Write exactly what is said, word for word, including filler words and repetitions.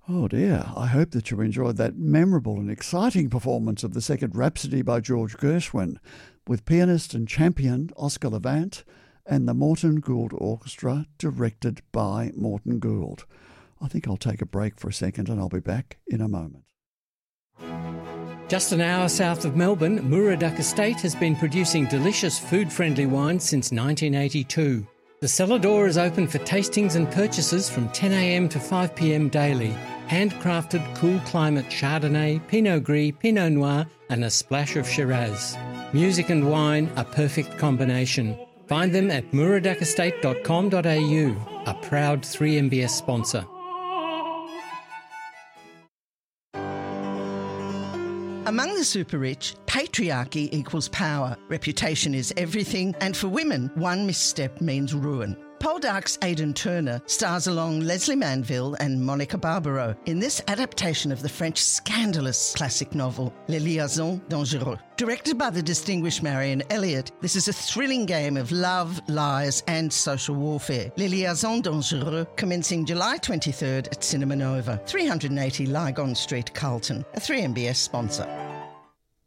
Oh dear, I hope that you enjoyed that memorable and exciting performance of the second Rhapsody by George Gershwin, with pianist and champion Oscar Levant and the Morton Gould Orchestra, directed by Morton Gould. I think I'll take a break for a second and I'll be back in a moment. Just an hour south of Melbourne, Muraduck Estate has been producing delicious food-friendly wine since nineteen eighty-two. The cellar door is open for tastings and purchases from ten a m to five p m daily. Handcrafted cool climate Chardonnay, Pinot Gris, Pinot Noir and a splash of Shiraz. Music and wine, a perfect combination. Find them at muraduck estate dot com dot a u, a proud three M B S sponsor. Among the super-rich, patriarchy equals power, reputation is everything, and for women, one misstep means ruin. Poldark's Aidan Turner stars along Leslie Manville and Monica Barbaro in this adaptation of the French scandalous classic novel, Les Liaisons Dangereuses. Directed by the distinguished Marion Elliott, this is a thrilling game of love, lies and social warfare. Les Liaisons Dangereuses, commencing July twenty-third at Cinema Nova, three eighty Lygon Street, Carlton, a three M B S sponsor.